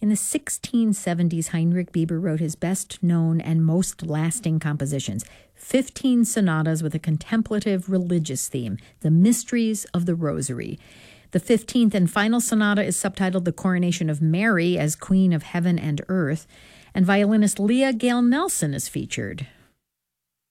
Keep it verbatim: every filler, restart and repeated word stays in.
In the sixteen seventies, Heinrich Bieber wrote his best-known and most lasting compositions, fifteen sonatas with a contemplative religious theme, The Mysteries of the Rosary. The fifteenth and final sonata is subtitled The Coronation of Mary as Queen of Heaven and Earth, and violinist Leah Gale Nelson is featured.